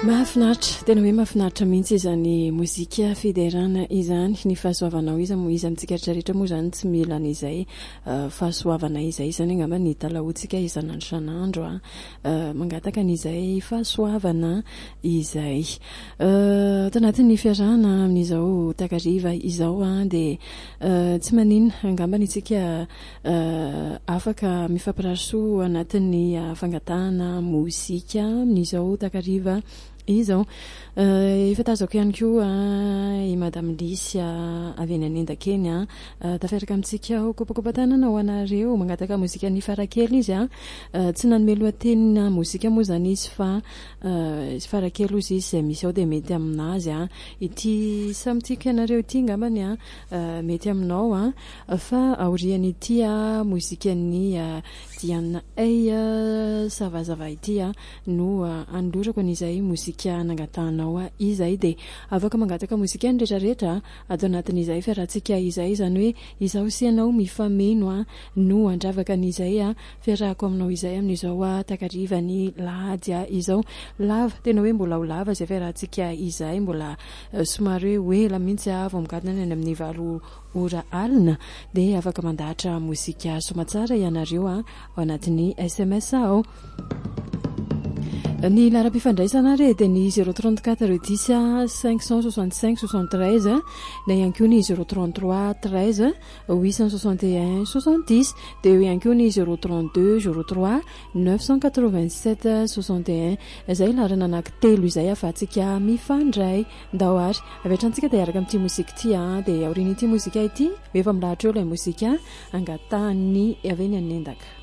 Mahafinaritra, tena hoe mahafinaritra mihitsy izany mozika fiderana izany, ny fahasoavanao izy amintsika rehetra moa izany tsy mila an'izay fahasoavana izay izany angamba ny talaontsika isan'andro isan'andro mangataka an'izay fahasoavana izay tanatin'ny fiarahana amin'izao takariva izao dia tsy maninona angamba antsika afaka mifampirahasoa anatin'ny fangatahana mozika amin'izao takariva izao efa tazako ihany koa i madame Lisy avy any Anendakeny tafiaraka amintsika kopakopatanana ho anareo mangataka mozika ny farakely izy tsy nanome lohatenina mozika moa zany izy fa farakely ozy izy izay misy ao dia mety aminazy ity samitsika ianareo ity ngambany mety aminao fa aoriany ity mozika ny Diana Aya savazava ity no andorako an'izay mozika nangatanao izay dia afaka mangataka mozika ny rehetrarehetra atao anatin'izay fiarahantsika izay zany hoe izao sy ianao mifameno no andravaka an'izay fiarahako aminao izay amin'izao takarivany lahady izao lava tena hoe mbola ho lava izay fiarahantsika izay mbola somary hoe ela mihitsy vao migadina any amin'ny 7 ora alina dia afaka mandahatra mozika somatsara ianareo ao anatin'ny SMS ao. Ny laram-pifandraisana re dia ny 034 10 565 73 na ihany koa ny 033 13 861 70 dia eo ihany koa ny 032 03 987 61 izay larana anankitelo izay afahantsika mifandray ndao ary aveatrantsika dia araka amin'ity mozika ity dia aorian'ity mozika ity efa milahatra eo ilay mozika angatahany avy any Anendaka.